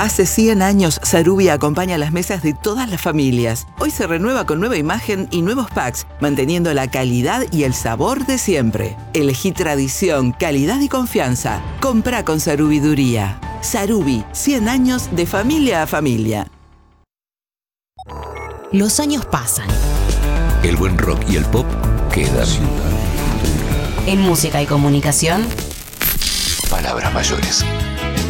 Hace 100 años, Sarubi acompaña las mesas de todas las familias. Hoy se renueva con nueva imagen y nuevos packs, manteniendo la calidad y el sabor de siempre. Elegí tradición, calidad y confianza. Comprá con Sarubiduría. Sarubi, 100 años de familia a familia. Los años pasan. El buen rock y el pop quedan. En música y comunicación, Palabras mayores.